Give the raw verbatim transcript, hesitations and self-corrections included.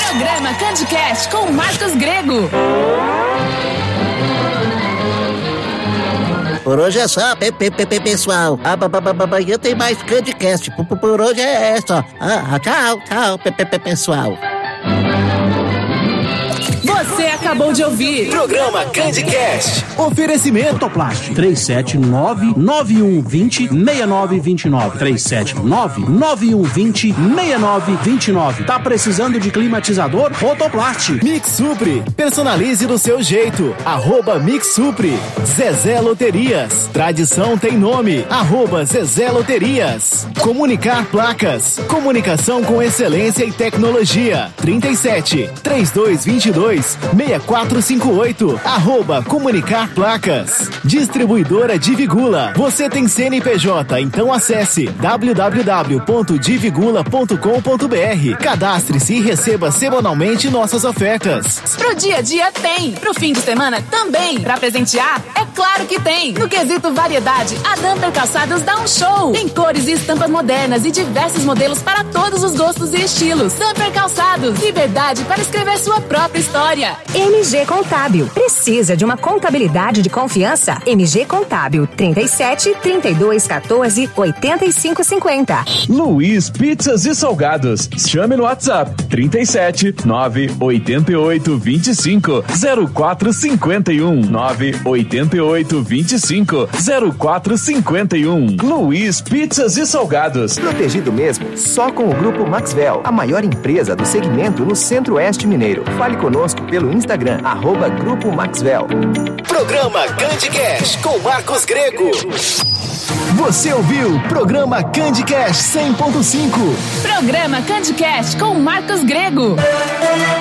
Programa Candicast com Marcos Grego. Por hoje é só, pe, pe, pe, pessoal. Amanhã tem mais Candicast. Por, por hoje é só. Ah, tchau, tchau, pe, pe, pessoal. Você acabou de ouvir Programa Candicast. Oferecimento Toplast três sete nove, nove um dois zero, seis nove dois nove três sete nove, nove um dois zero, seis nove dois nove. Tá precisando de climatizador? Rotoplast. Mix Supre, personalize do seu jeito. Arroba Mix Supre. Zezé Loterias, tradição tem nome. Arroba Zezé Loterias. Comunicar Placas, comunicação com excelência e tecnologia. trinta e sete, trinta e dois, vinte e dois, seis quatro cinco oito. Arroba Comunicar Placas. Distribuidora Divigula. Você tem C N P J, então acesse w w w ponto divigula ponto com ponto b r. Cadastre-se e receba semanalmente nossas ofertas. Pro dia a dia tem, pro fim de semana também. Pra presentear, é claro que tem. No quesito variedade, a Dumper Calçados dá um show. Tem cores e estampas modernas e diversos modelos para todos os gostos e estilos. Dumper Calçados, liberdade para escrever sua própria história. M G Contábil. Precisa de uma contabilidade de confiança? M G Contábil trinta e sete, trinta e dois, quatorze, oitenta e cinco, cinquenta. Luiz Pizzas e Salgados. Chame no WhatsApp trinta e sete, nove oito oito, vinte e cinco, zero quatro cinquenta e um, nove oito oito, vinte e cinco, zero quatro cinquenta e um. Luiz Pizzas e Salgados. Protegido mesmo, só com o Grupo Maxwell, a maior empresa do segmento no Centro-Oeste Mineiro. Fale conosco pelo Instagram, arroba Grupo Maxwell. Programa Candicast com Marcos Grego. Você ouviu Programa Candicast cem ponto cinco. Programa Candicast com Marcos Grego.